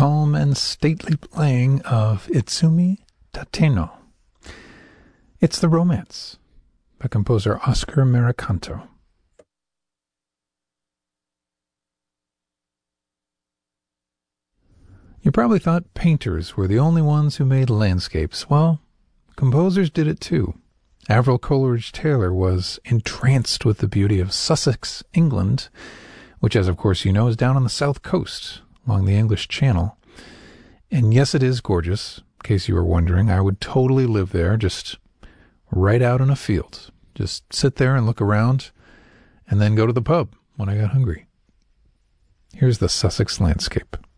calm and stately playing of Itsumi Tateno. It's The Romance by composer Oscar Mericanto. You probably thought painters were the only ones who made landscapes. Well, composers did it too. Avril Coleridge-Taylor was entranced with the beauty of Sussex, England, which, as of course you know, is down on the south coast, along the English Channel. And yes, it is gorgeous. In case you were wondering, I would totally live there, just right out in a field. Just sit there and look around, and then go to the pub when I got hungry. Here's the Sussex landscape.